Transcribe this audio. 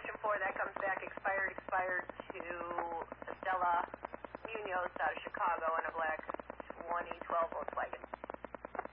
motion for, that comes back expired to Estella Munoz out of Chicago in a black 2012 Volkswagen.